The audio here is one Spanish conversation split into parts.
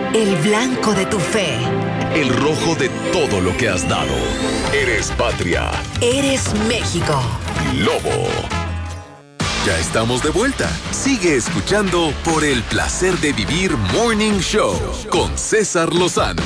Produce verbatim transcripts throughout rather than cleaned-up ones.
El blanco de tu fe. El rojo de todo lo que has dado. Eres patria. Eres México. Lobo. Ya estamos de vuelta. Sigue escuchando Por el placer de vivir Morning Show con César Lozano.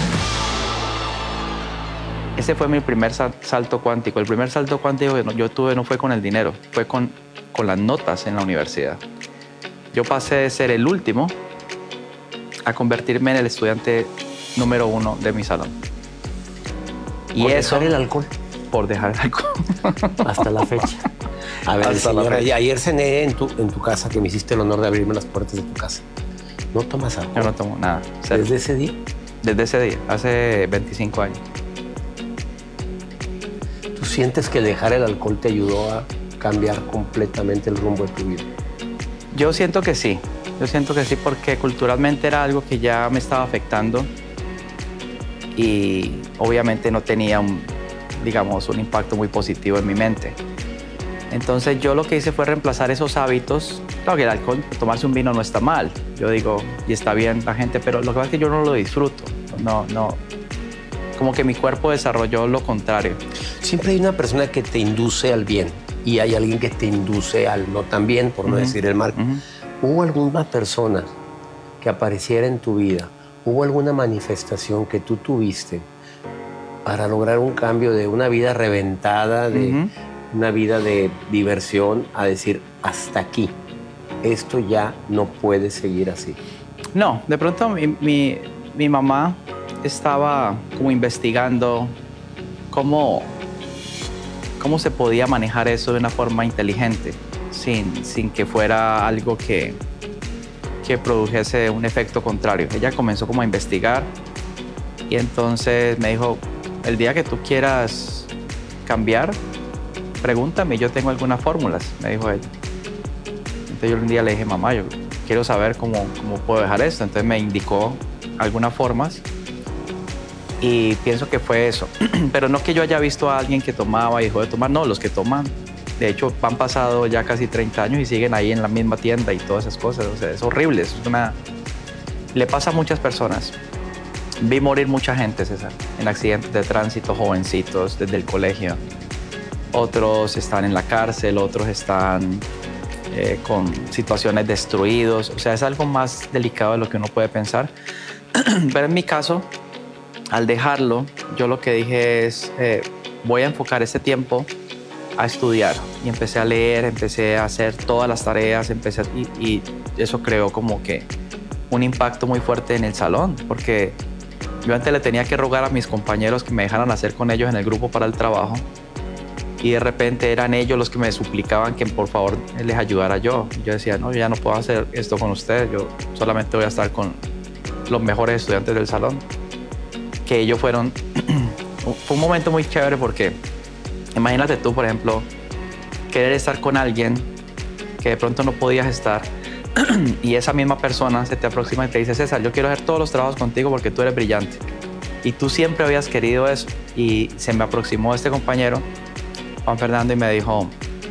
Ese fue mi primer salto cuántico. El primer salto cuántico que yo tuve no fue con el dinero, fue con, con las notas en la universidad. Yo pasé de ser el último a convertirme en el estudiante número uno de mi salón. Y por eso, dejar el alcohol. Por dejar el alcohol. Hasta la fecha. A ver, señora, ayer cené en tu, en tu casa, que me hiciste el honor de abrirme las puertas de tu casa. ¿No tomas alcohol? Yo no tomo nada. Cero. ¿Desde ese día? Desde ese día, hace veinticinco años. ¿Tú sientes que dejar el alcohol te ayudó a cambiar completamente el rumbo de tu vida? Yo siento que sí. Yo siento que sí, porque culturalmente era algo que ya me estaba afectando y obviamente no tenía un, digamos, un impacto muy positivo en mi mente. Entonces yo lo que hice fue reemplazar esos hábitos. Claro que el alcohol, tomarse un vino no está mal, yo digo, y está bien la gente, pero lo que pasa es que yo no lo disfruto. No, no, como que mi cuerpo desarrolló lo contrario. Siempre hay una persona que te induce al bien y hay alguien que te induce al no tan bien, por no uh-huh. decir el mal. Uh-huh. ¿Hubo alguna persona que apareciera en tu vida? ¿Hubo alguna manifestación que tú tuviste para lograr un cambio de una vida reventada, de uh-huh. una vida de diversión, a decir, hasta aquí, esto ya no puede seguir así? No, de pronto mi, mi, mi mamá estaba como investigando cómo, cómo se podía manejar eso de una forma inteligente. Sin, sin que fuera algo que, que produjese un efecto contrario. Ella comenzó como a investigar y entonces me dijo, el día que tú quieras cambiar, pregúntame, yo tengo algunas fórmulas, me dijo ella. Entonces yo un día le dije, mamá, yo quiero saber cómo, cómo puedo dejar esto. Entonces me indicó algunas formas y pienso que fue eso. Pero no que yo haya visto a alguien que tomaba y dejó de tomar, no, los que toman. De hecho, han pasado ya casi treinta años y siguen ahí en la misma tienda y todas esas cosas. O sea, es horrible. Es una... Le pasa a muchas personas. Vi morir mucha gente, César, en accidentes de tránsito, jovencitos, desde el colegio. Otros están en la cárcel, otros están eh, con situaciones destruidos. O sea, es algo más delicado de lo que uno puede pensar. Pero en mi caso, al dejarlo, yo lo que dije es, eh, voy a enfocar ese tiempo a estudiar, y empecé a leer, empecé a hacer todas las tareas, empecé a, y, y eso creó como que un impacto muy fuerte en el salón, porque yo antes le tenía que rogar a mis compañeros que me dejaran hacer con ellos en el grupo para el trabajo, y de repente eran ellos los que me suplicaban que por favor les ayudara yo. Y yo decía, no, yo ya no puedo hacer esto con ustedes, yo solamente voy a estar con los mejores estudiantes del salón. Que ellos fueron, fue un momento muy chévere porque imagínate tú, por ejemplo, querer estar con alguien que de pronto no podías estar y esa misma persona se te aproxima y te dice, César, yo quiero hacer todos los trabajos contigo porque tú eres brillante. Y tú siempre habías querido eso. Y se me aproximó este compañero, Juan Fernando, y me dijo,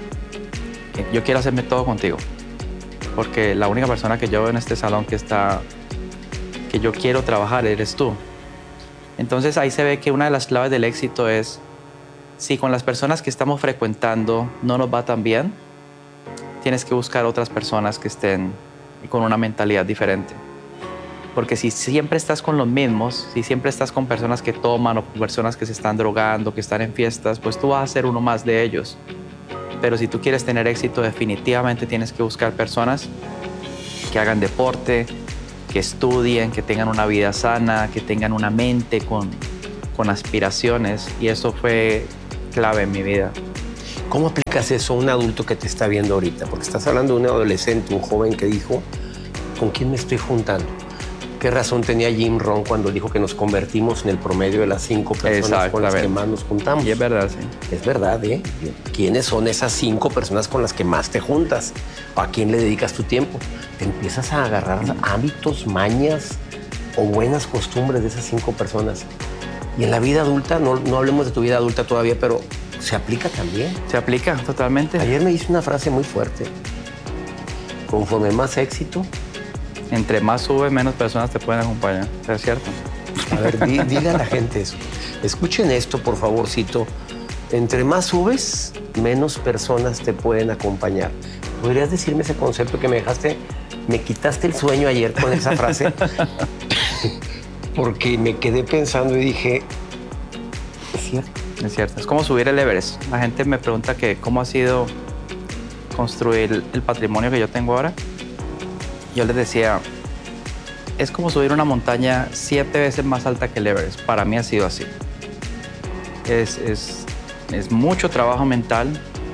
yo quiero hacerme todo contigo porque la única persona que yo veo en este salón que está, que yo quiero trabajar eres tú. Entonces ahí se ve que una de las claves del éxito es, si con las personas que estamos frecuentando no nos va tan bien, tienes que buscar otras personas que estén con una mentalidad diferente. Porque si siempre estás con los mismos, si siempre estás con personas que toman o personas que se están drogando, que están en fiestas, pues tú vas a ser uno más de ellos. Pero si tú quieres tener éxito, definitivamente tienes que buscar personas que hagan deporte, que estudien, que tengan una vida sana, que tengan una mente con, con aspiraciones. Y eso fue clave en mi vida. ¿Cómo aplicas eso a un adulto que te está viendo ahorita? Porque estás hablando de un adolescente, un joven que dijo, ¿con quién me estoy juntando? ¿Qué razón tenía Jim Rohn cuando dijo que nos convertimos en el promedio de las cinco personas con las que más nos juntamos? Y es verdad, sí. Es verdad, ¿eh? ¿Quiénes son esas cinco personas con las que más te juntas? ¿A quién le dedicas tu tiempo? Te empiezas a agarrar hábitos, mañas o buenas costumbres de esas cinco personas. Y en la vida adulta, no, no hablemos de tu vida adulta todavía, pero se aplica también. Se aplica totalmente. Ayer me hice una frase muy fuerte. Conforme más éxito, Entre más sube, menos personas te pueden acompañar. ¿Es cierto? A ver, di, dile a la gente eso. Escuchen esto, por favorcito. Entre más subes, menos personas te pueden acompañar. ¿Podrías decirme ese concepto que me dejaste? Me quitaste el sueño ayer con esa frase. Porque me quedé pensando y dije, es cierto. Es cierto. Es como subir el Everest. La gente me pregunta que cómo ha sido construir el patrimonio que yo tengo ahora. Yo les decía, es como subir una montaña siete veces más alta que el Everest. Para mí ha sido así. Es, es, es mucho trabajo mental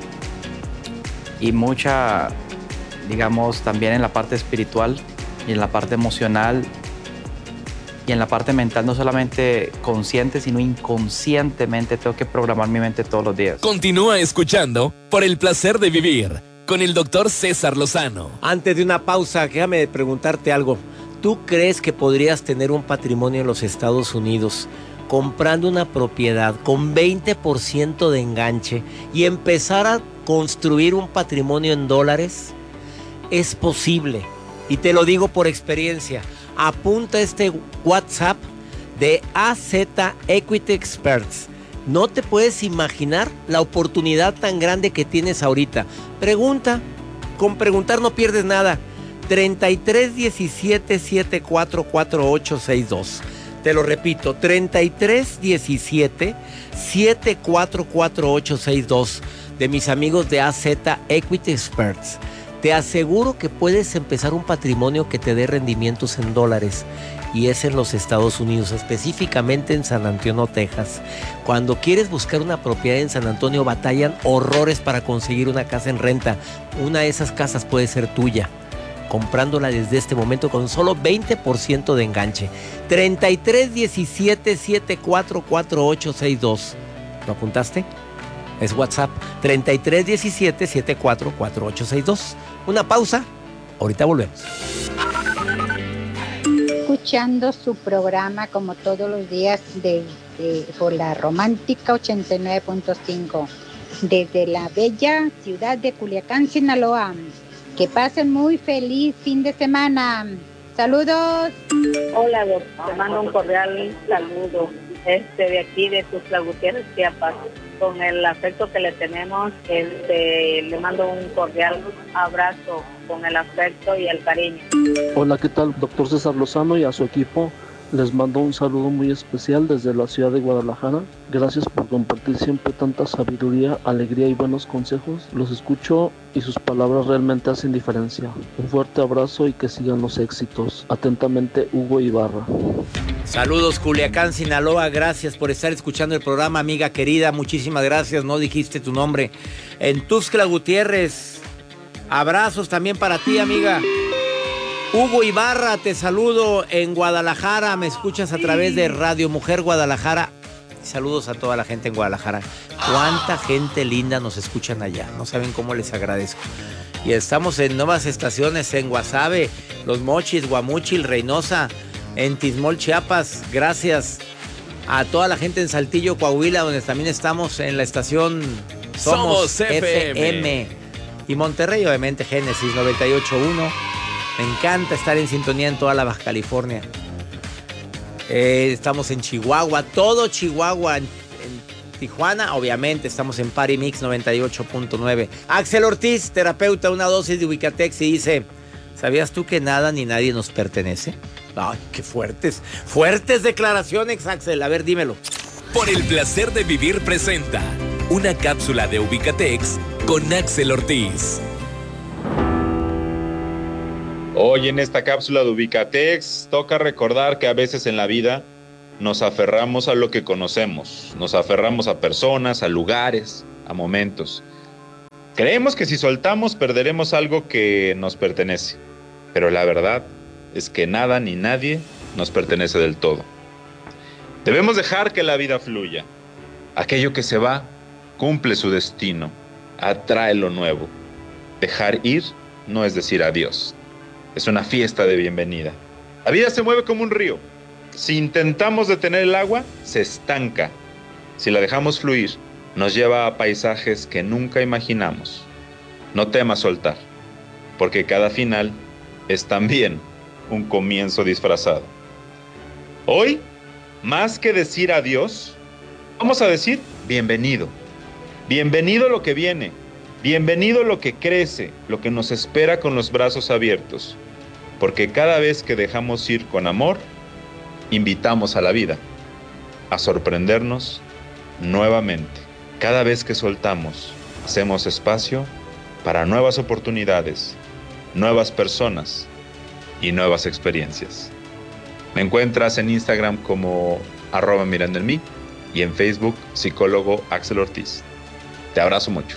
y mucha, digamos, también en la parte espiritual y en la parte emocional y en la parte mental, no solamente consciente, sino inconscientemente tengo que programar mi mente todos los días. Continúa escuchando Por el Placer de Vivir con el doctor César Lozano. Antes de una pausa, déjame preguntarte algo. ¿Tú crees que podrías tener un patrimonio en los Estados Unidos comprando una propiedad con veinte por ciento de enganche y empezar a construir un patrimonio en dólares? Es posible. Y te lo digo por experiencia. Apunta este WhatsApp de A Z Equity Experts. No te puedes imaginar la oportunidad tan grande que tienes ahorita. Pregunta. Con preguntar no pierdes nada. treinta y tres diecisiete setenta y cuatro cuarenta y ocho sesenta y dos. Te lo repito, treinta y tres diecisiete setenta y cuatro cuarenta y ocho sesenta y dos de mis amigos de A Z Equity Experts. Te aseguro que puedes empezar un patrimonio que te dé rendimientos en dólares y es en los Estados Unidos, específicamente en San Antonio, Texas. Cuando quieres buscar una propiedad en San Antonio, batallan horrores para conseguir una casa en renta. Una de esas casas puede ser tuya, comprándola desde este momento con solo veinte por ciento de enganche. treinta y tres diecisiete setenta y cuatro cuarenta y ocho sesenta y dos. ¿Lo apuntaste? Es WhatsApp treinta y tres diecisiete setenta y cuatro cuarenta y ocho sesenta y dos. Una pausa, ahorita volvemos. Escuchando su programa como todos los días de, de, por la Romántica ochenta y nueve punto cinco desde la bella ciudad de Culiacán, Sinaloa. Que pasen muy feliz fin de semana. Saludos. Hola, doctor. Te mando un cordial saludo este, de aquí, de Tuxtla Gutiérrez, Chiapas. Con el afecto que le tenemos, este, le mando un cordial abrazo con el afecto y el cariño. Hola, ¿qué tal? Doctor César Lozano y a su equipo. Les mando un saludo muy especial desde la ciudad de Guadalajara. Gracias por compartir siempre tanta sabiduría, alegría y buenos consejos. Los escucho y sus palabras realmente hacen diferencia. Un fuerte abrazo y que sigan los éxitos. Atentamente, Hugo Ibarra. Saludos, Culiacán, Sinaloa. Gracias por estar escuchando el programa, amiga querida. Muchísimas gracias. No dijiste tu nombre. En Tuxtla Gutiérrez. Abrazos también para ti, amiga. Hugo Ibarra, te saludo en Guadalajara. Me escuchas a través de Radio Mujer Guadalajara. Saludos a toda la gente en Guadalajara. Cuánta gente linda nos escuchan allá. No saben cómo les agradezco. Y estamos en nuevas estaciones en Guasave, Los Mochis, Guamúchil, Reynosa, en Tismol, Chiapas. Gracias a toda la gente en Saltillo, Coahuila, donde también estamos en la estación Somos, Somos F M. F M. Y Monterrey, obviamente, Génesis noventa y ocho punto uno. Me encanta estar en sintonía en toda la Baja California. Eh, estamos en Chihuahua, todo Chihuahua. En, en Tijuana, obviamente, estamos en Party Mix noventa y ocho punto nueve. Axel Ortiz, terapeuta, una dosis de Ubicatex, y dice: ¿sabías tú que nada ni nadie nos pertenece? Ay, qué fuertes, fuertes declaraciones, Axel. A ver, dímelo. Por el Placer de Vivir presenta una cápsula de Ubicatex con Axel Ortiz. Hoy en esta cápsula de Ubicatex toca recordar que a veces en la vida nos aferramos a lo que conocemos, nos aferramos a personas, a lugares, a momentos. Creemos que si soltamos perderemos algo que nos pertenece, pero la verdad es que nada ni nadie nos pertenece del todo. Debemos dejar que la vida fluya. Aquello que se va cumple su destino, atrae lo nuevo. Dejar ir no es decir adiós. Es una fiesta de bienvenida. La vida se mueve como un río. Si intentamos detener el agua, se estanca. Si la dejamos fluir, nos lleva a paisajes que nunca imaginamos. No temas soltar, porque cada final es también un comienzo disfrazado. Hoy, más que decir adiós, vamos a decir bienvenido. Bienvenido lo que viene. Bienvenido lo que crece, lo que nos espera con los brazos abiertos. Porque cada vez que dejamos ir con amor, invitamos a la vida a sorprendernos nuevamente. Cada vez que soltamos, hacemos espacio para nuevas oportunidades, nuevas personas y nuevas experiencias. Me encuentras en Instagram como arroba mirando en mí y en Facebook psicólogo Axel Ortiz. Te abrazo mucho.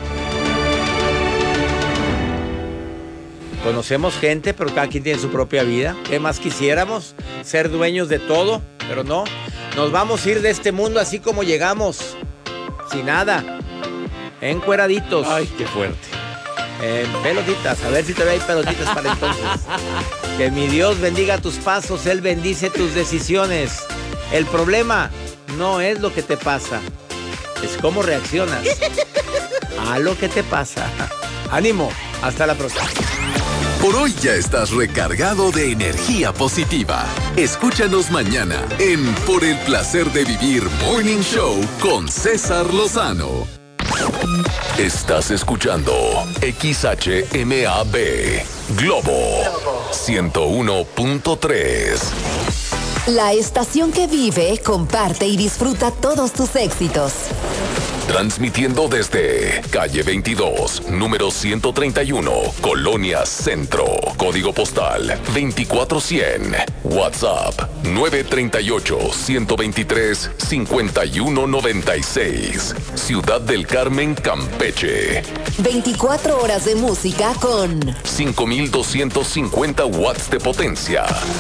Conocemos gente, pero cada quien tiene su propia vida. ¿Qué más quisiéramos? Ser dueños de todo, pero no. Nos vamos a ir de este mundo así como llegamos, sin nada, encueraditos. Ay, qué fuerte. En pelotitas, a ver si todavía hay pelotitas para entonces. Que mi Dios bendiga tus pasos, Él bendice tus decisiones. El problema no es lo que te pasa, es cómo reaccionas a lo que te pasa. Ánimo, hasta la próxima. Por hoy ya estás recargado de energía positiva. Escúchanos mañana en Por el Placer de Vivir Morning Show con César Lozano. Estás escuchando X H M A B Globo ciento uno punto tres. La estación que vive, comparte y disfruta todos tus éxitos. Transmitiendo desde calle veintidós, número ciento treinta y uno, Colonia Centro. Código postal veinticuatro cien. WhatsApp nueve tres ocho, uno dos tres, cinco uno nueve seis. Ciudad del Carmen, Campeche. veinticuatro horas de música con cinco mil doscientos cincuenta watts de potencia.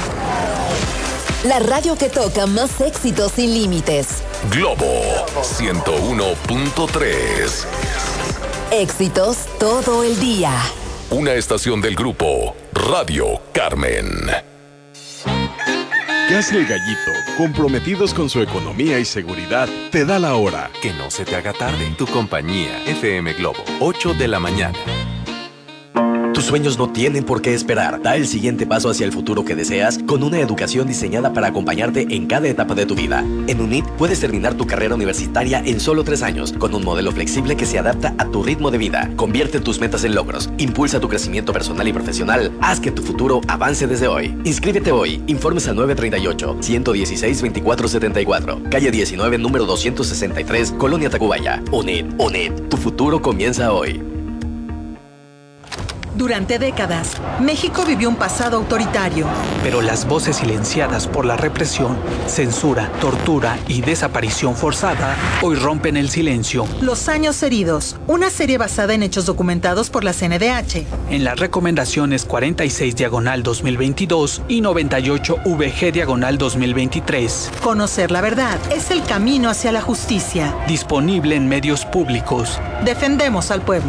La radio que toca más éxitos sin límites. Globo ciento uno punto tres. Éxitos todo el día. Una estación del grupo Radio Carmen. ¿Qué hace el Gallito? Comprometidos con su economía y seguridad, te da la hora. Que no se te haga tarde. Tu compañía F M Globo, ocho de la mañana. Tus sueños no tienen por qué esperar. Da el siguiente paso hacia el futuro que deseas con una educación diseñada para acompañarte en cada etapa de tu vida. En UNIT puedes terminar tu carrera universitaria en solo tres años con un modelo flexible que se adapta a tu ritmo de vida. Convierte tus metas en logros. Impulsa tu crecimiento personal y profesional. Haz que tu futuro avance desde hoy. Inscríbete hoy. Informes al nueve tres ocho, uno uno seis, veinticuatro setenta y cuatro. Calle diecinueve, número doscientos sesenta y tres, Colonia Tacubaya. UNIT. UNIT. Tu futuro comienza hoy. Durante décadas, México vivió un pasado autoritario. Pero las voces silenciadas por la represión, censura, tortura y desaparición forzada hoy rompen el silencio. Los años heridos, una serie basada en hechos documentados por la C N D H. En las recomendaciones cuarenta y seis diagonal dos mil veintidós y noventa y ocho V G diagonal dos mil veintitrés. Conocer la verdad es el camino hacia la justicia. Disponible en medios públicos. Defendemos al pueblo.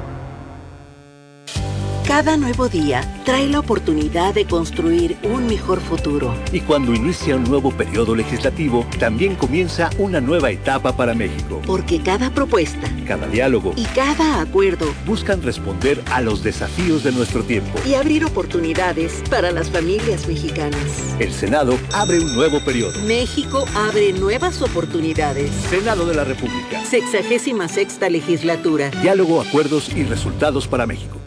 Cada nuevo día trae la oportunidad de construir un mejor futuro. Y cuando inicia un nuevo periodo legislativo, también comienza una nueva etapa para México. Porque cada propuesta, cada diálogo y cada acuerdo buscan responder a los desafíos de nuestro tiempo y abrir oportunidades para las familias mexicanas. El Senado abre un nuevo periodo. México abre nuevas oportunidades. Senado de la República. Sexagésima sexta legislatura. Diálogo, acuerdos y resultados para México.